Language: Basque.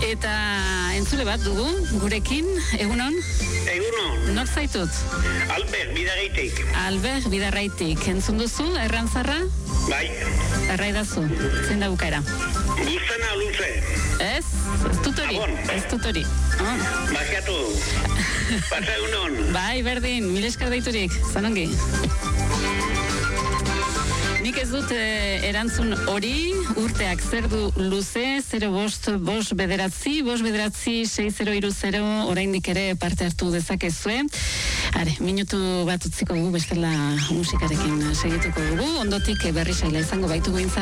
Eta entzule bat dugu, gurekin, egunon? Egunon. Nor zaitut? Albert, Bidarraitik. Albert, Bidarraitik. Entzun duzu, errantzarra? Bai. Erraidazu, zein da bukaera? Guztana luze. Ez dut hori. Gabon. Ez dut hori. Bakiatu. Pasa egunon. Bai, berdin, mil esker deiturik, zanongi. Nik ez dut erantzun hori, urteak zer du luze, 05 bederatzi 6030, oraindik ere parte hartu dezakezue. Are, minutu bat utziko dugu, bestela musikarekin segituko dugu, ondotik berri saila izango baitugu